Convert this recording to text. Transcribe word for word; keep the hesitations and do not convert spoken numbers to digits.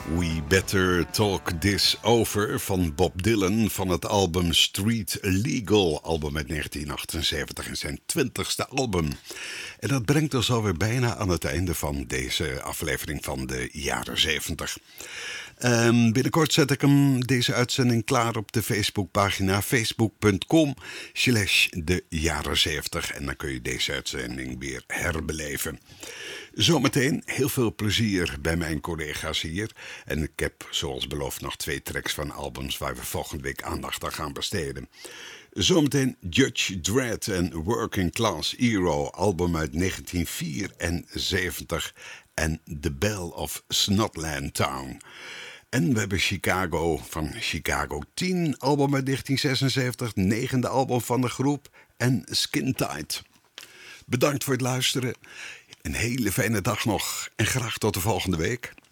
We Better Talk This Over van Bob Dylan van het album Street Legal, album uit negentien achtenzeventig en zijn twintigste album. En dat brengt ons alweer bijna aan het einde van deze aflevering van de jaren zeventig. Um, binnenkort zet ik hem, deze uitzending, klaar op de Facebookpagina facebook.com slash de jaren zeventig. En dan kun je deze uitzending weer herbeleven. Zometeen heel veel plezier bij mijn collega's hier. En ik heb, zoals beloofd, nog twee tracks van albums waar we volgende week aandacht aan gaan besteden. Zometeen Judge Dredd en Working Class Hero, album uit negentien vierenzeventig. En The Bell of Snotland Town. En we hebben Chicago van Chicago tien, album uit negentien zesenzeventig, negende album van de groep. En Skin Tight. Bedankt voor het luisteren. Een hele fijne dag nog en graag tot de volgende week.